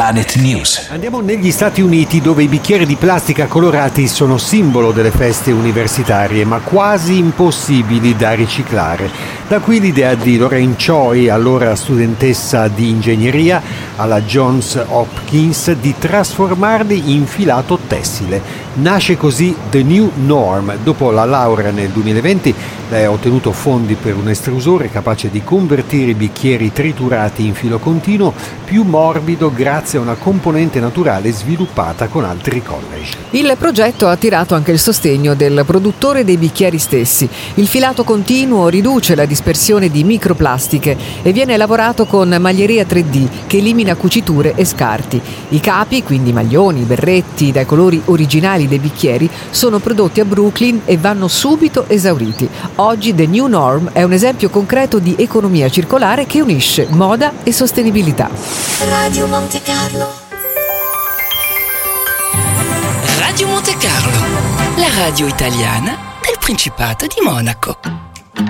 Planet News. Andiamo negli Stati Uniti, dove i bicchieri di plastica colorati sono simbolo delle feste universitarie, ma quasi impossibili da riciclare. Da qui l'idea di Lorraine Choi, allora studentessa di ingegneria alla Johns Hopkins, di trasformarli in filato tessile. Nasce così The New Norm. Dopo la laurea nel 2020 lei ha ottenuto fondi per un estrusore capace di convertire i bicchieri triturati in filo continuo più morbido grazie a una componente naturale sviluppata con altri college. Il progetto ha attirato anche il sostegno del produttore dei bicchieri stessi. Il filato continuo riduce la dispersione di microplastiche e viene lavorato con maglieria 3D che elimina cuciture e scarti. I capi, quindi maglioni, berretti dai colori originali dei bicchieri, sono prodotti a Brooklyn e vanno subito esauriti. Oggi The New Norm è un esempio concreto di economia circolare che unisce moda e sostenibilità. Radio Monte Carlo. Radio Monte Carlo, la radio italiana del Principato di Monaco.